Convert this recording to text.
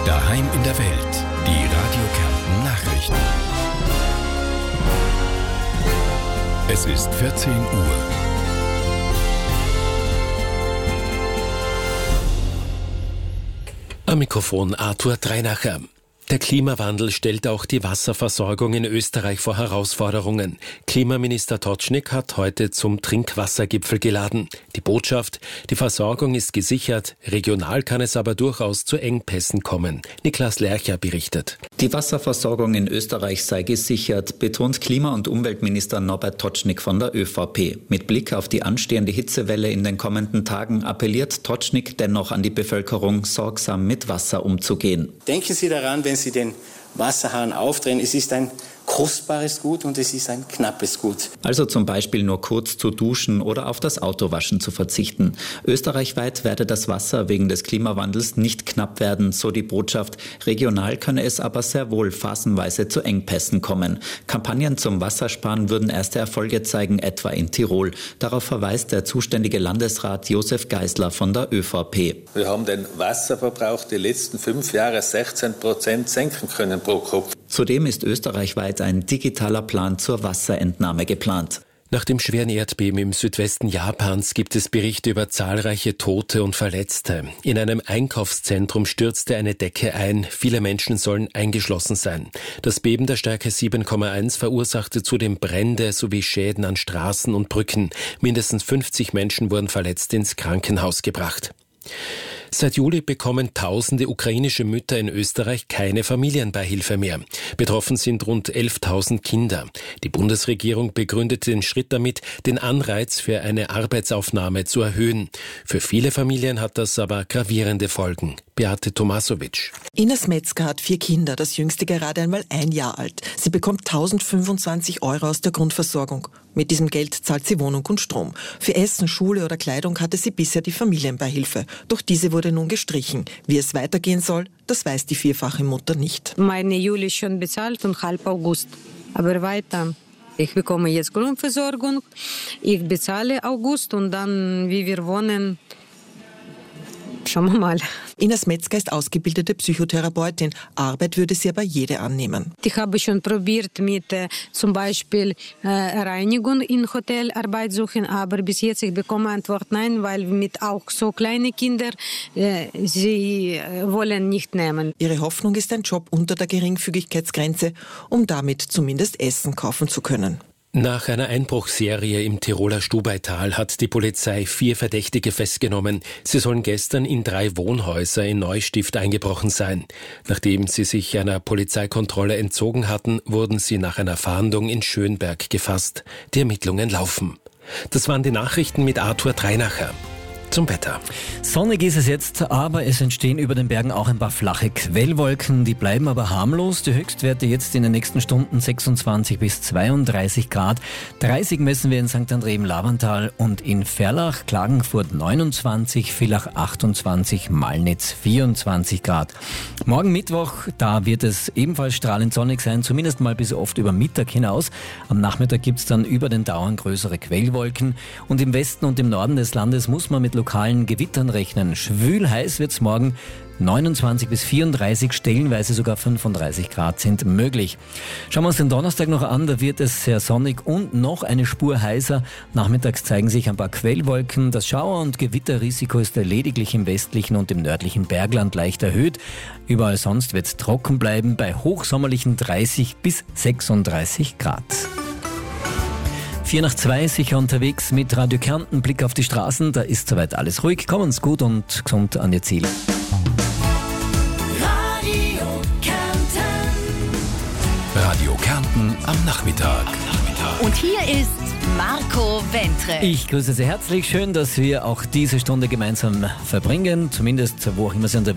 Daheim in der Welt. Die Radio Kärnten Nachrichten. Es ist 14 Uhr. Am Mikrofon Arthur Dreinacher. Der Klimawandel stellt auch die Wasserversorgung in Österreich vor Herausforderungen. Klimaminister Tocznik hat heute zum Trinkwassergipfel geladen. Die Botschaft: Die Versorgung ist gesichert, regional kann es aber durchaus zu Engpässen kommen. Niklas Lercher berichtet. Die Wasserversorgung in Österreich sei gesichert, betont Klima- und Umweltminister Norbert Tocznik von der ÖVP. Mit Blick auf die anstehende Hitzewelle in den kommenden Tagen appelliert Tocznik dennoch an die Bevölkerung, sorgsam mit Wasser umzugehen. Denken Sie daran, wenn Sie den Wasserhahn aufdrehen, es ist ein kostbares Gut und es ist ein knappes Gut. Also zum Beispiel nur kurz zu duschen oder auf das Autowaschen zu verzichten. Österreichweit werde das Wasser wegen des Klimawandels nicht knapp werden, so die Botschaft. Regional könne es aber sehr wohl phasenweise zu Engpässen kommen. Kampagnen zum Wassersparen würden erste Erfolge zeigen, etwa in Tirol. Darauf verweist der zuständige Landesrat Josef Geisler von der ÖVP. Wir haben den Wasserverbrauch die letzten 5 Jahre 16% senken können pro Kopf. Zudem ist österreichweit ein digitaler Plan zur Wasserentnahme geplant. Nach dem schweren Erdbeben im Südwesten Japans gibt es Berichte über zahlreiche Tote und Verletzte. In einem Einkaufszentrum stürzte eine Decke ein. Viele Menschen sollen eingeschlossen sein. Das Beben der Stärke 7,1 verursachte zudem Brände sowie Schäden an Straßen und Brücken. Mindestens 50 Menschen wurden verletzt ins Krankenhaus gebracht. Seit Juli bekommen tausende ukrainische Mütter in Österreich keine Familienbeihilfe mehr. Betroffen sind rund 11.000 Kinder. Die Bundesregierung begründete den Schritt damit, den Anreiz für eine Arbeitsaufnahme zu erhöhen. Für viele Familien hat das aber gravierende Folgen. Beate Tomasovic. Ines Metzger hat 4 Kinder, das jüngste gerade einmal 1 Jahr alt. Sie bekommt 1.025 € aus der Grundversorgung. Mit diesem Geld zahlt sie Wohnung und Strom. Für Essen, Schule oder Kleidung hatte sie bisher die Familienbeihilfe. Doch diese wurde nun gestrichen. Wie es weitergehen soll, das weiß die vierfache Mutter nicht. Meine Juli ist schon bezahlt und halb August. Aber weiter. Ich bekomme jetzt Grundversorgung. Ich bezahle August und dann, wie wir wohnen, schauen wir mal. Ines Metzger ist ausgebildete Psychotherapeutin. Arbeit würde sie aber jede annehmen. Ich habe schon probiert mit zum Beispiel Reinigung in Hotel Arbeit suchen, aber bis jetzt ich bekomme Antwort nein, weil mit auch so kleine Kinder sie wollen nicht nehmen. Ihre Hoffnung ist ein Job unter der Geringfügigkeitsgrenze, um damit zumindest Essen kaufen zu können. Nach einer Einbruchsserie im Tiroler Stubaital hat die Polizei 4 Verdächtige festgenommen. Sie sollen gestern in 3 Wohnhäuser in Neustift eingebrochen sein. Nachdem sie sich einer Polizeikontrolle entzogen hatten, wurden sie nach einer Fahndung in Schönberg gefasst. Die Ermittlungen laufen. Das waren die Nachrichten mit Arthur Dreinacher. Zum Wetter. Sonnig ist es jetzt, aber es entstehen über den Bergen auch ein paar flache Quellwolken. Die bleiben aber harmlos. Die Höchstwerte jetzt in den nächsten Stunden 26 bis 32 Grad. 30 messen wir in St. André im Lavantal und in Ferlach, Klagenfurt 29, Villach 28, Malnitz 24 Grad. Morgen Mittwoch, da wird es ebenfalls strahlend sonnig sein, zumindest mal bis oft über Mittag hinaus. Am Nachmittag gibt es dann über den Dauern größere Quellwolken. Und im Westen und im Norden des Landes muss man mit lokalen Gewittern rechnen. Schwül heiß wird's morgen. 29 bis 34, stellenweise sogar 35 Grad sind möglich. Schauen wir uns den Donnerstag noch an, da wird es sehr sonnig und noch eine Spur heißer. Nachmittags zeigen sich ein paar Quellwolken. Das Schauer- und Gewitterrisiko ist lediglich im westlichen und im nördlichen Bergland leicht erhöht. Überall sonst wird es trocken bleiben bei hochsommerlichen 30 bis 36 Grad. 1:04, sicher unterwegs mit Radio Kärnten. Blick auf die Straßen, da ist soweit alles ruhig. Kommen's gut und gesund an Ihr Ziel. Radio Kärnten am Nachmittag. Und hier ist Marco Wentre. Ich grüße Sie herzlich. Schön, dass wir auch diese Stunde gemeinsam verbringen. Zumindest, wo auch immer Sie unterwegs sind.